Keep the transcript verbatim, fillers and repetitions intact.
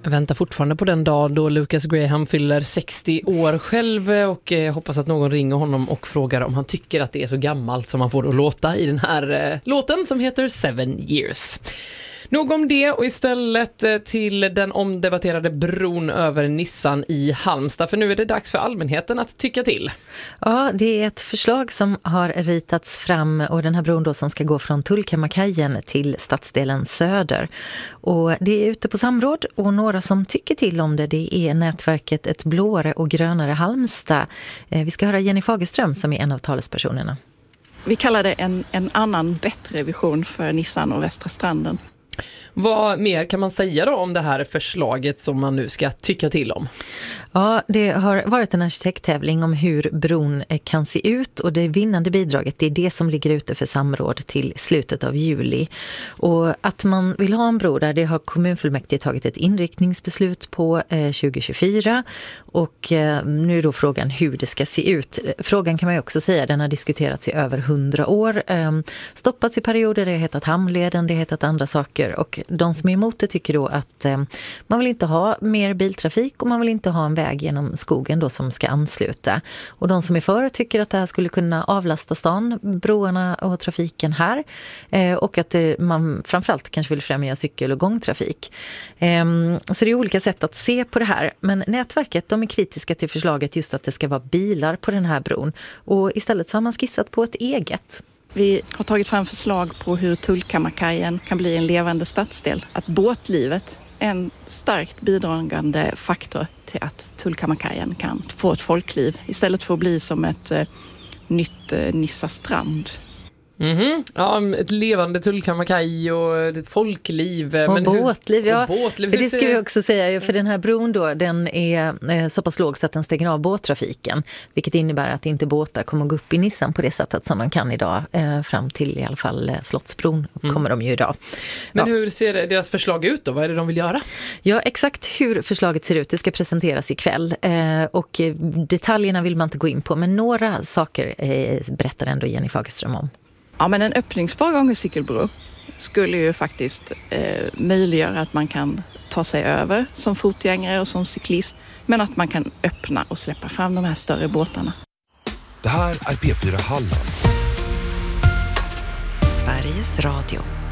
Jag väntar fortfarande på den dag då Lucas Graham fyller sextio år själv och eh, hoppas att någon ringer honom och frågar om han tycker att det är så gammalt som man får att låta i den här eh, låten som heter Seven Years. Nog om det och istället till den omdebatterade bron över Nissan i Halmstad. För nu är det dags för allmänheten att tycka till. Ja, det är ett förslag som har ritats fram och den här bron då som ska gå från Tullkammarkajen till stadsdelen Söder. Och det är ute på samråd och några som tycker till om det, det är nätverket Ett blåare och grönare Halmstad. Vi ska höra Jenny Fagerström som är en av talespersonerna. Vi kallar det en, en annan bättre vision för Nissan och Västra stranden. Vad mer kan man säga då om det här förslaget som man nu ska tycka till om? Ja, det har varit en arkitekttävling om hur bron kan se ut och det vinnande bidraget det är det som ligger ute för samråd till slutet av juli. Och att man vill ha en bro där det har kommunfullmäktige tagit ett inriktningsbeslut på eh, tjugo tjugofyra och eh, nu är då frågan hur det ska se ut. Frågan kan man ju också säga, den har diskuterats i över hundra år. Eh, stoppats i perioder, det har hetat Hamnleden, det har hetat andra saker och de som är emot det tycker då att eh, man vill inte ha mer biltrafik och man vill inte ha en väg genom skogen då som ska ansluta. Och de som är för tycker att det här skulle kunna avlasta stan, broarna och trafiken här eh, och att eh, man framförallt kanske vill främja cykel- och gångtrafik. Eh, så det är olika sätt att se på det här. Men nätverket de är kritiska till förslaget just att det ska vara bilar på den här bron och istället så har man skissat på ett eget. Vi har tagit fram förslag på hur Tullkammarkajen kan bli en levande stadsdel. Att båtlivet är en starkt bidragande faktor till att Tullkammarkajen kan få ett folkliv istället för att bli som ett eh, nytt eh, Nissa strand. Mm-hmm. Ja, ett levande Tullkammarkaj och ett folkliv. Och men båtliv, hur, ja. Och båtliv, för det ser... ska vi också säga, för den här bron då, den är eh, så pass låg så att den stänger av båttrafiken. Vilket innebär att inte båtar kommer att gå upp i Nissan på det sättet som man kan idag. Eh, fram till i alla fall eh, Slottsbron mm. kommer de ju idag. Men ja. hur ser deras förslag ut då? Vad är det de vill göra? Ja, exakt hur förslaget ser ut, det ska presenteras ikväll. Eh, och eh, detaljerna vill man inte gå in på, men några saker eh, berättar ändå Jenny Fagerström om. Ja, men en öppningsbar gång- och cykelbro skulle ju faktiskt eh, möjliggöra att man kan ta sig över som fotgängare och som cyklist, men att man kan öppna och släppa fram de här större båtarna. Det här är P fyra Halland. Sveriges Radio.